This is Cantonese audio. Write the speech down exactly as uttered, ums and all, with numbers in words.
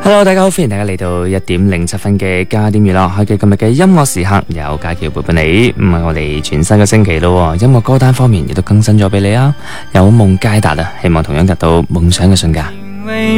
Hello， 大家好，歡迎大家嚟到一點零七分嘅加點娛樂，開嘅今日嘅音樂時刻，有家喬陪伴你。唔係我哋全新嘅星期咯，音樂歌單方面亦都更新咗俾你啊，有夢佳達啊，希望同樣達到夢想嘅瞬間。